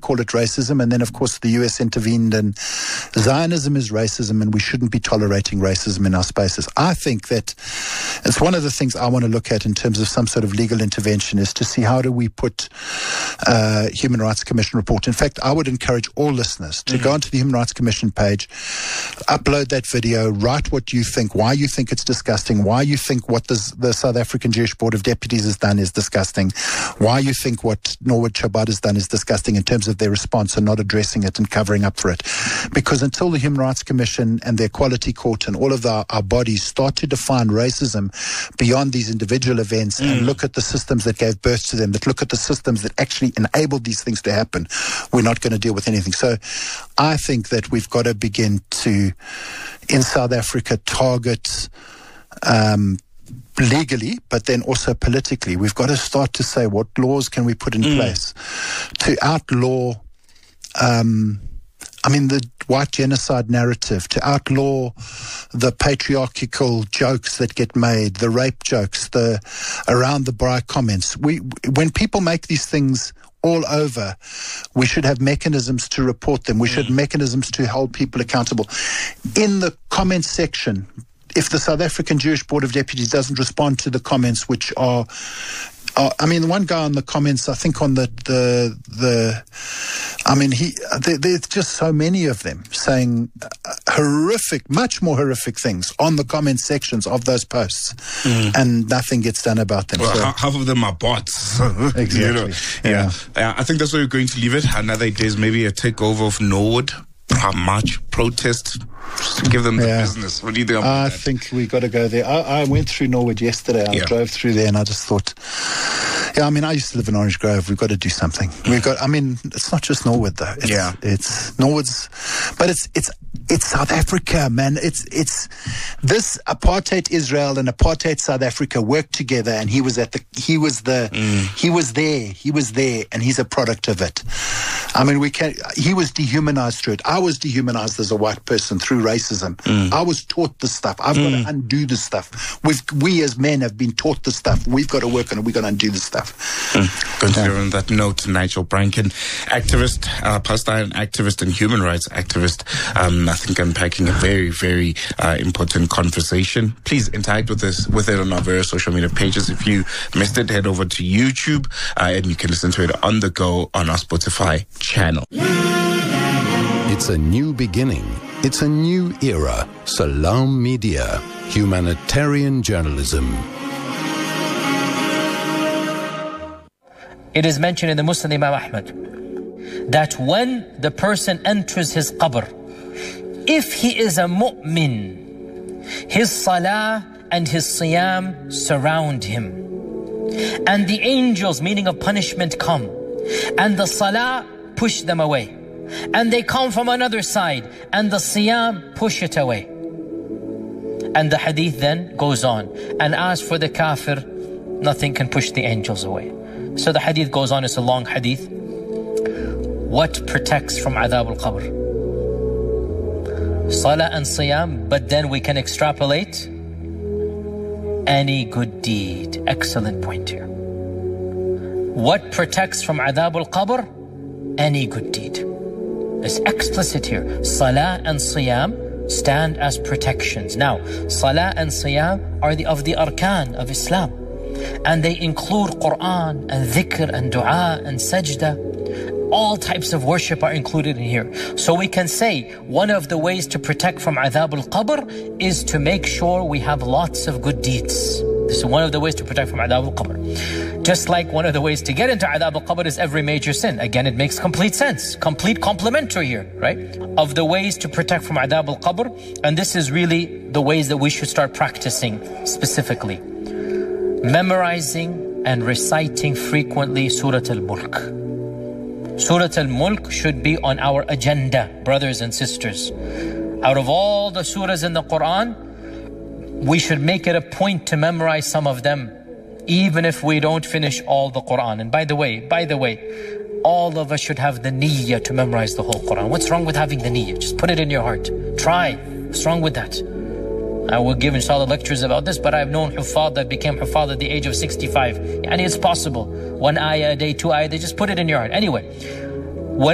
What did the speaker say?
call it racism. And then, of course, the US intervened, and Zionism is racism, and we shouldn't be tolerating racism in our spaces. I think that it's one of the things I want to look at in terms of some sort of legal intervention, is to see how do we put Human Rights Commission report. In fact, I would encourage all listeners to go onto the Human Rights Commission page, upload that video, write what you think, why you think it's disgusting, why you think what the South African Jewish Board of Deputies has done is disgusting, why you think what Norwood Chabad has done is disgusting in terms of their response and not addressing it and covering up for it. Because until the Human Rights Commission and the Equality Court and all of our bodies start to define racism beyond these individual events and look at the systems that gave birth to them, that look at the systems that actually enabled these things to happen, we're not going to deal with anything. So I think that we've got to begin to, in South Africa, target legally, but then also politically. We've got to start to say, what laws can we put in place to outlaw the white genocide narrative, to outlaw the patriarchal jokes that get made, the rape jokes, the around the braai comments. When people make these things all over, we should have mechanisms to report them. We should have mechanisms to hold people accountable. In the comments section, if the South African Jewish Board of Deputies doesn't respond to the comments, which are the one guy on the comments, I think on there's just so many of them saying horrific, much more horrific things on the comment sections of those posts, and nothing gets done about them. Well, half of them are bots. Exactly. Yeah. I think that's where we're going to leave it. Another day is maybe a takeover of Norwood, march, protest. Just to give them the business. What do you think about that? I think we got to go there. I went through Norwood yesterday. I drove through there, and I just thought, I used to live in Orange Grove. We've got to do something. It's not just Norwood though. It's Norwood's, but it's South Africa, man. It's this apartheid Israel and apartheid South Africa worked together, and he was there, and he's a product of it. He was dehumanized through it. I was dehumanized as a white person through racism. I was taught this stuff. I've got to undo this stuff. We as men have been taught this stuff. We've got to work on it. We've got to undo this stuff. Continue on that note, Nigel Branken, activist, Palestine activist and human rights activist. I think unpacking a very, very important conversation. Please interact with it on our various social media pages. If you missed it, head over to YouTube and you can listen to it on the go on our Spotify channel. It's a new beginning. It's a new era. Salam Media, humanitarian journalism. It is mentioned in the Musnad Imam Ahmad that when the person enters his qabr, if he is a mu'min, his salah and his siyam surround him. And the angels, meaning of punishment, come. And the salah push them away. And they come from another side. And the siyam push it away. And the hadith then goes on. And as for the kafir, nothing can push the angels away. So the hadith goes on. It's a long hadith. What protects from adhab al-qabr? Salah and siyam, but then we can extrapolate any good deed. Excellent point here. What protects from adhab al-qabr? Any good deed. It's explicit here. Salah and siyam stand as protections. Now, salah and siyam are of the arkan of Islam. And they include Quran and dhikr and dua and sajda. All types of worship are included in here. So we can say one of the ways to protect from adhab al-qabr is to make sure we have lots of good deeds. This is one of the ways to protect from adhab al-qabr. Just like one of the ways to get into adhab al-qabr is every major sin. Again, it makes complete sense. Complete complementary here, right? Of the ways to protect from adhab al-qabr. And this is really the ways that we should start practicing specifically. Memorizing and reciting frequently Surah Al-Mulk. Surah Al-Mulk should be on our agenda, brothers and sisters. Out of all the surahs in the Quran, we should make it a point to memorize some of them, even if we don't finish all the Quran. And by the way, all of us should have the niyyah to memorize the whole Quran. What's wrong with having the niyyah? Just put it in your heart. Try. What's wrong with that? I will give inshallah lectures about this, but I've known huffaz that became huffaz at the age of 65. And it's possible. 1 ayah a day, 2 ayah, they just put it in your heart. Anyway,